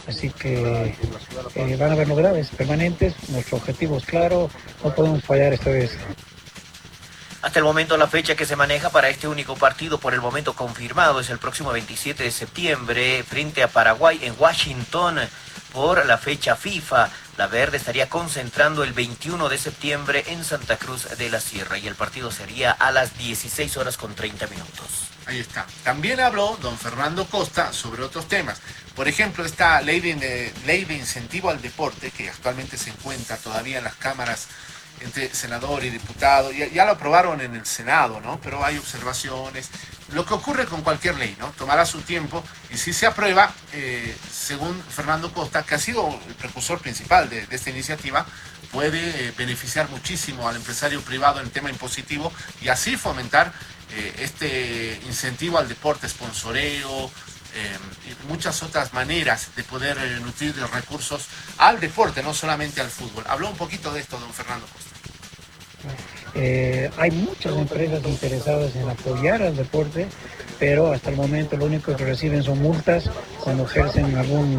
Así que van a haber novedades permanentes. Nuestro objetivo es claro, no podemos fallar esta vez. Hasta el momento la fecha que se maneja para este único partido por el momento confirmado es el próximo 27 de septiembre frente a Paraguay en Washington por la fecha FIFA. La Verde estaría concentrando el 21 de septiembre en Santa Cruz de la Sierra y el partido sería a las 16 horas con 30 minutos. Ahí está. También habló don Fernando Costa sobre otros temas. Por ejemplo, esta ley de incentivo al deporte que actualmente se encuentra todavía en las cámaras entre senador y diputado, ya lo aprobaron en el Senado, ¿no? Pero hay observaciones. Lo que ocurre con cualquier ley, ¿no? Tomará su tiempo y si se aprueba, según Fernando Costa, que ha sido el precursor principal de esta iniciativa, puede beneficiar muchísimo al empresario privado en tema impositivo y así fomentar este incentivo al deporte, sponsoreo, y muchas otras maneras de poder nutrir de recursos al deporte, no solamente al fútbol. Habló un poquito de esto don Fernando Costa. Hay muchas empresas interesadas en apoyar al deporte, pero hasta el momento lo único que reciben son multas cuando ejercen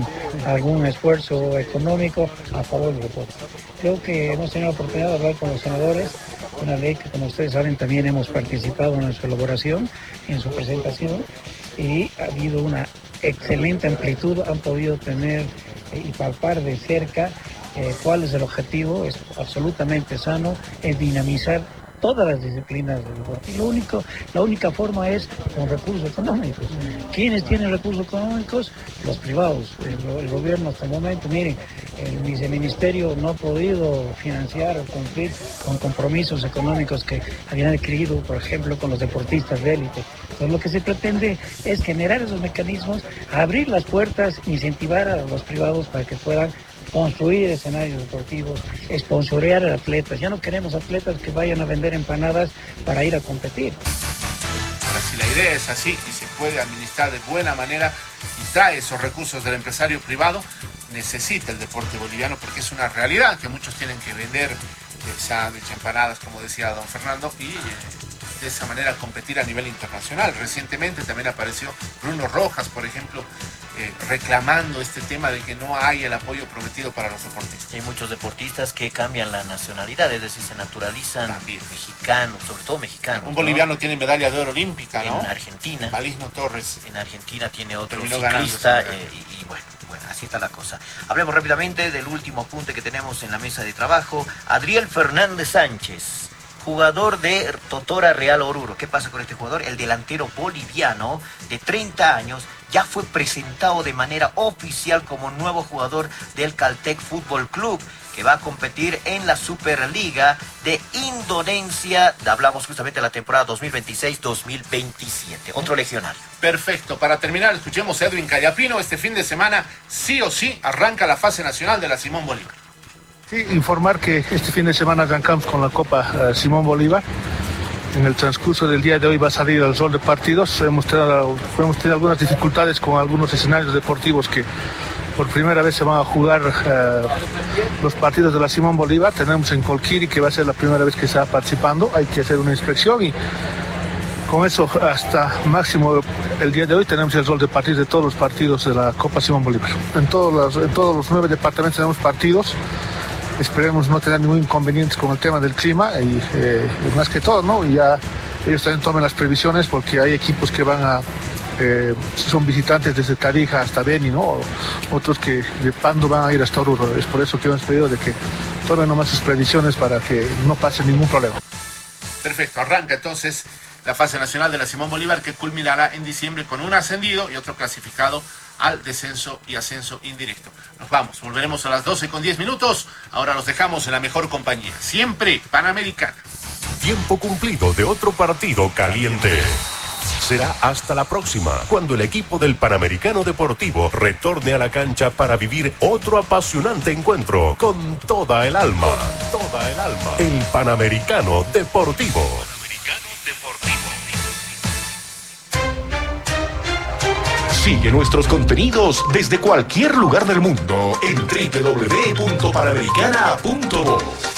algún esfuerzo económico a favor del deporte. Creo que hemos tenido la oportunidad de hablar con los senadores, una ley que como ustedes saben también hemos participado en su elaboración, en su presentación, y ha habido una excelente amplitud, han podido tener y palpar de cerca cuál es el objetivo. Es absolutamente sano, es dinamizar todas las disciplinas del deporte. Y la única forma es con recursos económicos. ¿Quiénes tienen recursos económicos? Los privados. El gobierno hasta el momento, miren, el viceministerio no ha podido financiar o cumplir con compromisos económicos que habían adquirido, por ejemplo, con los deportistas de élite. Entonces lo que se pretende es generar esos mecanismos, abrir las puertas, incentivar a los privados para que puedan construir escenarios deportivos, sponsorear a atletas. Ya no queremos atletas que vayan a vender empanadas para ir a competir. Ahora, si la idea es así y se puede administrar de buena manera y trae esos recursos del empresario privado, necesita el deporte boliviano porque es una realidad que muchos tienen que vender sándwich, empanadas, como decía don Fernando, y de esa manera competir a nivel internacional. Recientemente también apareció Bruno Rojas, por ejemplo, reclamando este tema de que no hay el apoyo prometido para los deportistas. Hay muchos deportistas que cambian la nacionalidad, es decir, se naturalizan mexicanos, sobre todo mexicanos. Un boliviano tiene medalla de oro olímpica, ¿no? En Argentina. Maligno Torres. En Argentina tiene otro ciclista, y bueno, así está la cosa. Hablemos rápidamente del último apunte que tenemos en la mesa de trabajo. Adriel Fernández Sánchez, jugador de Totora Real Oruro. ¿Qué pasa con este jugador? El delantero boliviano de 30 años ya fue presentado de manera oficial como nuevo jugador del Caltech Fútbol Club, que va a competir en la Superliga de Indonesia. Hablamos justamente de la temporada 2026-2027. Otro legionario. Perfecto. Para terminar, escuchemos a Edwin Callapino. Este fin de semana, sí o sí, arranca la fase nacional de la Simón Bolívar. Sí, informar que este fin de semana arrancamos con la Copa Simón Bolívar. En el transcurso del día de hoy va a salir el rol de partidos. Hemos tenido algunas dificultades con algunos escenarios deportivos que por primera vez se van a jugar los partidos de la Simón Bolívar. Tenemos en Colquiri, que va a ser la primera vez que está participando. Hay que hacer una inspección y con eso hasta máximo el día de hoy tenemos el rol de partidos de todos los partidos de la Copa Simón Bolívar. En todos los 9 departamentos tenemos partidos. Esperemos no tener ningún inconveniente con el tema del clima y más que todo, ¿no? Y ya ellos también tomen las previsiones porque hay equipos que son visitantes desde Tarija hasta Beni, ¿no? Otros que de Pando van a ir hasta Oruro. Es por eso que hemos pedido de que tomen nomás sus previsiones para que no pase ningún problema. Perfecto, arranca entonces la fase nacional de la Simón Bolívar que culminará en diciembre con un ascendido y otro clasificado al descenso y ascenso indirecto. Nos vamos, volveremos a las 12:10. Ahora los dejamos en la mejor compañía, siempre Panamericana. Tiempo cumplido de otro partido caliente. Será hasta la próxima, cuando el equipo del Panamericano Deportivo retorne a la cancha para vivir otro apasionante encuentro con toda el alma. El Panamericano Deportivo. Sigue nuestros contenidos desde cualquier lugar del mundo en www.panamericana.voz.